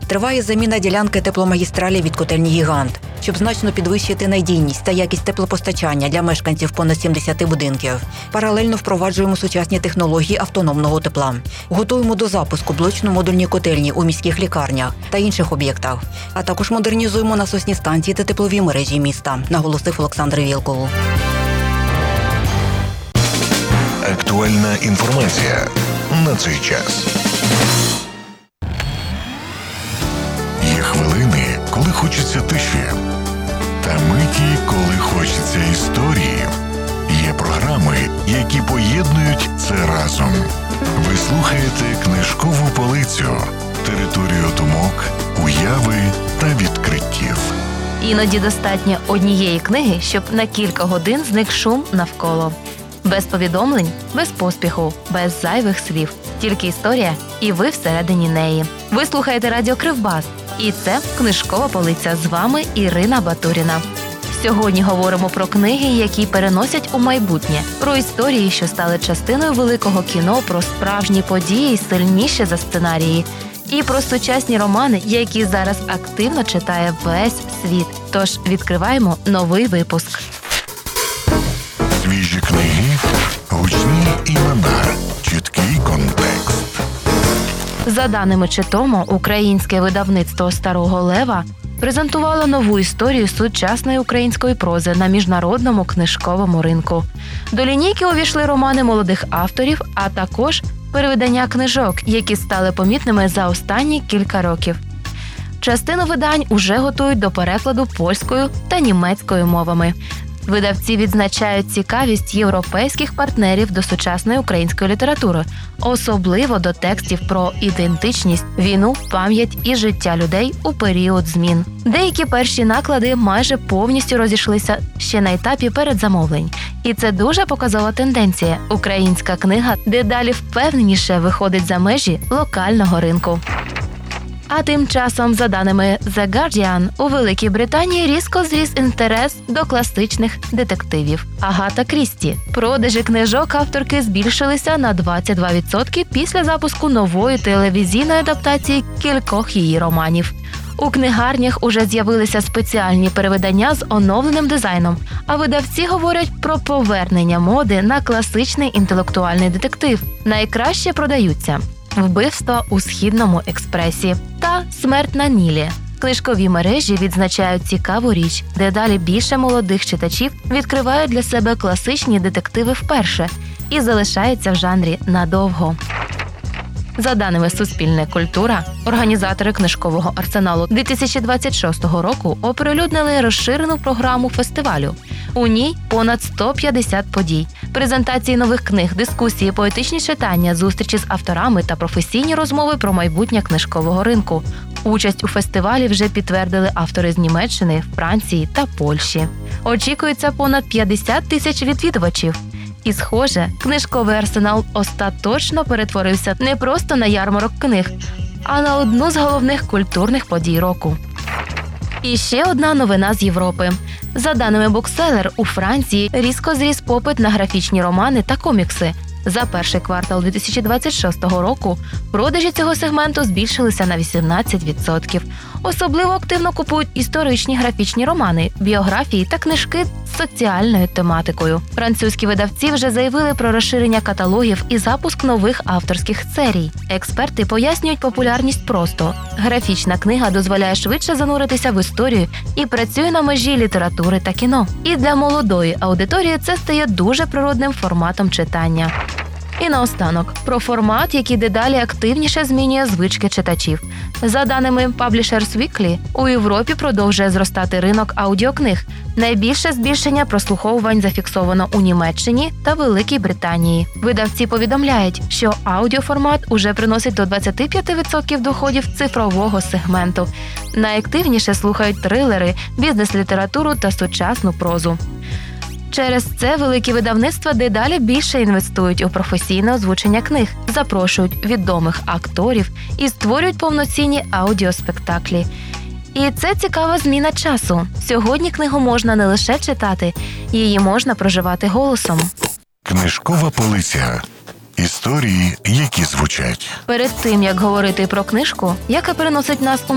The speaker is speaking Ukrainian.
Триває заміна ділянки тепломагістралі від котельні «Гігант», щоб значно підвищити надійність та якість теплопостачання для мешканців понад 70 будинків. Паралельно впроваджуємо сучасні технології автономного тепла. Готуємо до запуску блочно-модульні котельні у міських лікарнях та інших об'єктах. А також модернізуємо насосні станції та теплові мережі міста, наголосив Олександр Вілкул. Актуальна інформація на цей час. Є хвилини, коли хочеться тиші. Та миті, коли хочеться історії. Є програми, які поєднують це разом. Ви слухаєте «Книжкову полицю» – територію думок, уяви та відкриттів. Іноді достатньо однієї книги, щоб на кілька годин зник шум навколо. Без повідомлень, без поспіху, без зайвих слів. Тільки історія, і ви всередині неї. Ви слухаєте радіо Кривбас. І це «Книжкова полиця». З вами Ірина Батуріна. Сьогодні говоримо про книги, які переносять у майбутнє. Про історії, що стали частиною великого кіно, про справжні події, сильніші за сценарії. І про сучасні романи, які зараз активно читає весь світ. Тож відкриваємо новий випуск. Свіжі книги, гучні імена, чіткий контекст. За даними Читомо, українське видавництво «Старого Лева» презентувало нову історію сучасної української прози на міжнародному книжковому ринку. До лінійки увійшли романи молодих авторів, а також перевидання книжок, які стали помітними за останні кілька років. Частину видань уже готують до перекладу польською та німецькою мовами. Видавці відзначають цікавість європейських партнерів до сучасної української літератури, особливо до текстів про ідентичність, війну, пам'ять і життя людей у період змін. Деякі перші наклади майже повністю розійшлися ще на етапі передзамовлень. І це дуже показова тенденція. Українська книга дедалі впевненіше виходить за межі локального ринку. А тим часом, за даними The Guardian, у Великій Британії різко зріс інтерес до класичних детективів. Агата Крісті. Продажі книжок авторки збільшилися на 22% після запуску нової телевізійної адаптації кількох її романів. У книгарнях уже з'явилися спеціальні перевидання з оновленим дизайном, а видавці говорять про повернення моди на класичний інтелектуальний детектив. Найкраще продаються «Вбивство у Східному експресі» та «Смерть на Нілі». Книжкові мережі відзначають цікаву річ. Дедалі більше молодих читачів відкривають для себе класичні детективи вперше і залишаються в жанрі надовго. За даними «Суспільне культура», організатори книжкового арсеналу 2026 року оприлюднили розширену програму фестивалю. У ній понад 150 подій, презентації нових книг, дискусії, поетичні читання, зустрічі з авторами та професійні розмови про майбутнє книжкового ринку. Участь у фестивалі вже підтвердили автори з Німеччини, Франції та Польщі. Очікується понад 50 тисяч відвідувачів. І, схоже, книжковий арсенал остаточно перетворився не просто на ярмарок книг, а на одну з головних культурних подій року. І ще одна новина з Європи. За даними Bookseller, у Франції різко зріс попит на графічні романи та комікси. За перший квартал 2026 року продажі цього сегменту збільшилися на 18%. Особливо активно купують історичні графічні романи, біографії та книжки з соціальною тематикою. Французькі видавці вже заявили про розширення каталогів і запуск нових авторських серій. Експерти пояснюють популярність просто. Графічна книга дозволяє швидше зануритися в історію і працює на межі літератури та кіно. І для молодої аудиторії це стає дуже природним форматом читання. І наостанок, про формат, який дедалі активніше змінює звички читачів. За даними Publishers Weekly, у Європі продовжує зростати ринок аудіокниг. Найбільше збільшення прослуховувань зафіксовано у Німеччині та Великій Британії. Видавці повідомляють, що аудіоформат уже приносить до 25% доходів цифрового сегменту. Найактивніше слухають трилери, бізнес-літературу та сучасну прозу. Через це великі видавництва дедалі більше інвестують у професійне озвучення книг, запрошують відомих акторів і створюють повноцінні аудіоспектаклі. І це цікава зміна часу. Сьогодні книгу можна не лише читати, її можна проживати голосом. Книжкова полиця. Історії, які звучать. Перед тим, як говорити про книжку, яка переносить нас у